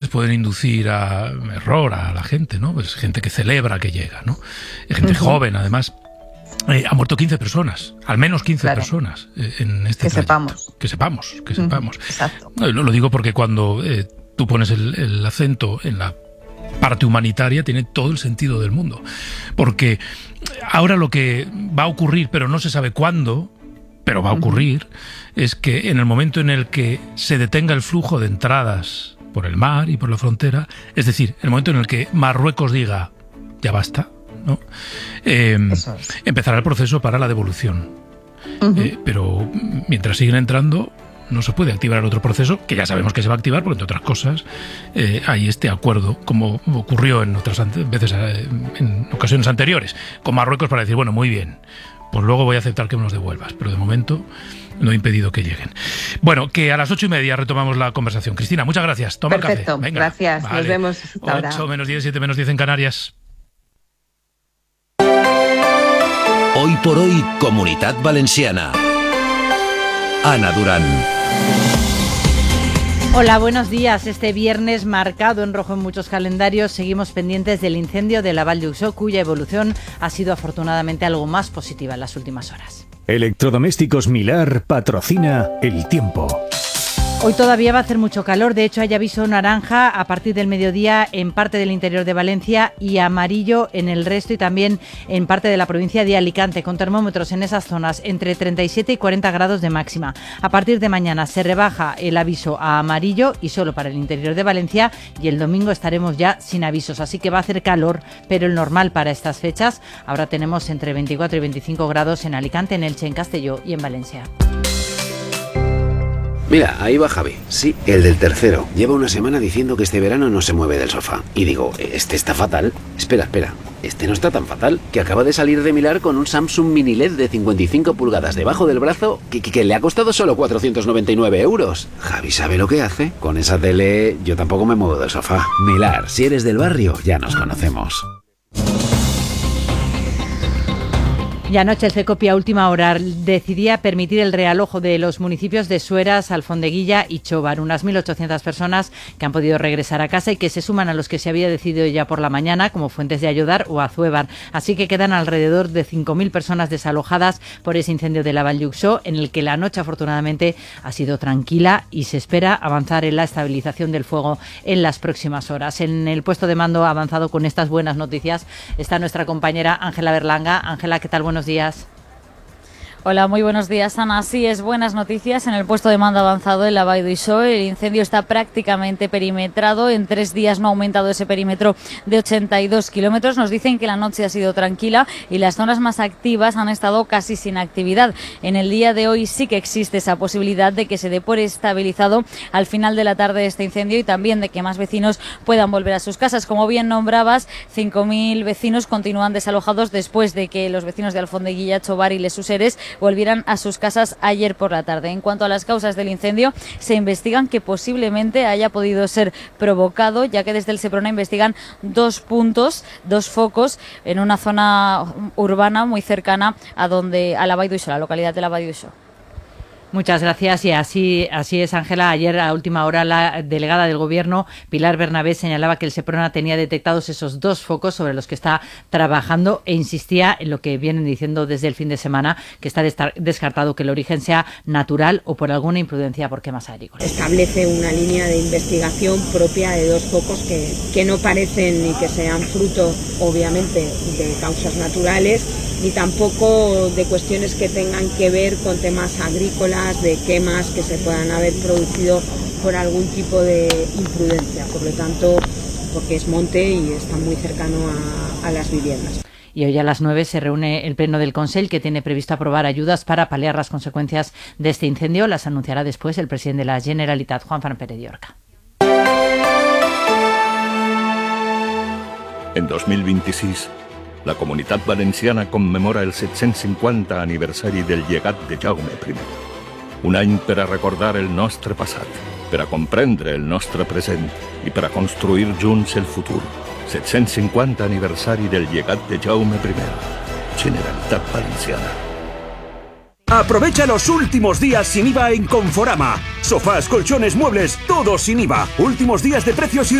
pueden inducir a error a la gente, ¿no? Pues gente que celebra que llega, ¿no? Gente joven, además. Ha muerto 15 personas, al menos 15 personas en este trayecto. Que sepamos. Exacto. Lo digo porque cuando tú pones el acento en la parte humanitaria, tiene todo el sentido del mundo. Porque ahora lo que va a ocurrir, pero no se sabe cuándo, pero va a ocurrir, es que en el momento en el que se detenga el flujo de entradas por el mar y por la frontera, es decir, el momento en el que Marruecos diga, ya basta, ¿no? Empezará el proceso para la devolución. Pero mientras siguen entrando, no se puede activar otro proceso, que ya sabemos que se va a activar, porque entre otras cosas hay este acuerdo, como ocurrió en otras veces, en ocasiones anteriores, con Marruecos, para decir, bueno, muy bien, pues luego voy a aceptar que me los devuelvas, pero de momento no he impedido que lleguen. Bueno, que a las 8:30 retomamos la conversación. Cristina, muchas gracias. Toma el café. Perfecto, gracias. Vale. Nos vemos hasta ahora. 8 menos 10, 7 menos 10 en Canarias. Hoy por hoy, Comunitat Valenciana. Ana Durán. Hola, buenos días. Este viernes, marcado en rojo en muchos calendarios, seguimos pendientes del incendio de la Vall d'Uixó, cuya evolución ha sido afortunadamente algo más positiva en las últimas horas. Electrodomésticos Milar patrocina El Tiempo. Hoy todavía va a hacer mucho calor, de hecho hay aviso naranja a partir del mediodía en parte del interior de Valencia y amarillo en el resto y también en parte de la provincia de Alicante, con termómetros en esas zonas entre 37 y 40 grados de máxima. A partir de mañana se rebaja el aviso a amarillo y solo para el interior de Valencia, y el domingo estaremos ya sin avisos, así que va a hacer calor, pero el normal para estas fechas. Ahora tenemos entre 24 y 25 grados en Alicante, en Elche, en Castelló y en Valencia. Mira, ahí va Javi. Sí, el del tercero. Lleva una semana diciendo que este verano no se mueve del sofá. Y digo, este está fatal. Espera. Este no está tan fatal, que acaba de salir de Milar con un Samsung Mini LED de 55 pulgadas debajo del brazo que le ha costado solo 499 euros. Javi sabe lo que hace. Con esa tele yo tampoco me muevo del sofá. Milar, si eres del barrio, ya nos conocemos. Y anoche el CECOPI a última hora decidía permitir el realojo de los municipios de Sueras, Alfondeguilla y Chobar. Unas 1.800 personas que han podido regresar a casa y que se suman a los que se había decidido ya por la mañana, como Fuentes de Ayodar o Azuévar. Así que quedan alrededor de 5.000 personas desalojadas por ese incendio de la Vall d'Uixó, en el que la noche afortunadamente ha sido tranquila y se espera avanzar en la estabilización del fuego en las próximas horas. En el puesto de mando avanzado con estas buenas noticias está nuestra compañera Ángela Berlanga. Ángela, ¿qué tal? Buenos días. Hola, muy buenos días, Ana. Así es, buenas noticias. En el puesto de mando avanzado en la Vall d'Uixó, el incendio está prácticamente perimetrado. En 3 días no ha aumentado ese perímetro de 82 kilómetros. Nos dicen que la noche ha sido tranquila y las zonas más activas han estado casi sin actividad. En el día de hoy sí que existe esa posibilidad de que se dé por estabilizado al final de la tarde este incendio y también de que más vecinos puedan volver a sus casas. Como bien nombrabas, 5.000 vecinos continúan desalojados después de que los vecinos de Alfondeguilla, Chobar y Les Useres volvieran a sus casas ayer por la tarde. En cuanto a las causas del incendio, se investigan que posiblemente haya podido ser provocado, ya que desde el Seprona investigan 2 focos en una zona urbana muy cercana a la Vall d'Uixó, la localidad de la Vall d'Uixó. Muchas gracias, y así es, Ángela. Ayer a última hora la delegada del Gobierno, Pilar Bernabé, señalaba que el Seprona tenía detectados esos 2 focos sobre los que está trabajando e insistía en lo que vienen diciendo desde el fin de semana, que está descartado que el origen sea natural o por alguna imprudencia por quemas agrícolas. Establece una línea de investigación propia de 2 focos que no parecen ni que sean fruto, obviamente, de causas naturales, ni tampoco de cuestiones que tengan que ver con temas agrícolas, de quemas que se puedan haber producido por algún tipo de imprudencia. Por lo tanto, porque es monte y está muy cercano a las viviendas. Y hoy a las 9 se reúne el Pleno del Consell, que tiene previsto aprobar ayudas para paliar las consecuencias de este incendio. Las anunciará después el presidente de la Generalitat, Juan Ferran Pérez de Orca. En 2026, la Comunitat Valenciana commemora el 750 aniversari del llegat de Jaume I. Un any per a recordar el nostre passat, per a comprendre el nostre present i per a construir junts el futur. 750 aniversari del llegat de Jaume I. Generalitat Valenciana. Aprovecha los últimos días sin IVA en Conforama. Sofás, colchones, muebles, todo sin IVA. Últimos días de precios y